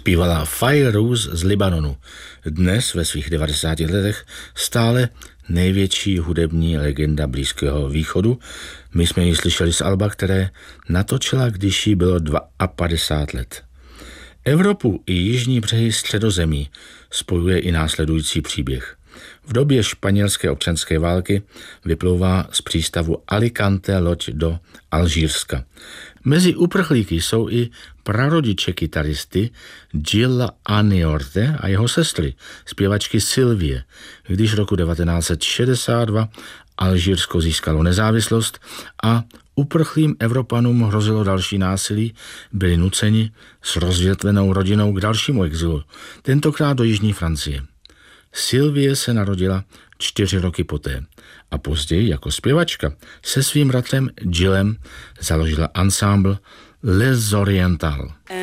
Zpívala Fayrouz z Libanonu. Dnes ve svých 90 letech stále největší hudební legenda Blízkého východu. My jsme ji slyšeli z alba, které natočila, když jí bylo 52 let. Evropu i jižní břehy Středozemí spojuje i následující příběh. V době španělské občanské války vyplouvá z přístavu Alicante loď do Alžírska. Mezi uprchlíky jsou i prarodiče kytaristy Gila Aniorte a jeho sestry, zpěvačky Sylvie. Když roku 1962 Alžírsko získalo nezávislost a uprchlým Evropanům hrozilo další násilí, byli nuceni s rozvětvenou rodinou k dalšímu exilu, tentokrát do jižní Francie. Sylvie se narodila 4 roky poté a později jako zpěvačka se svým bratrem Gillem založila ansámbl Les Orientales.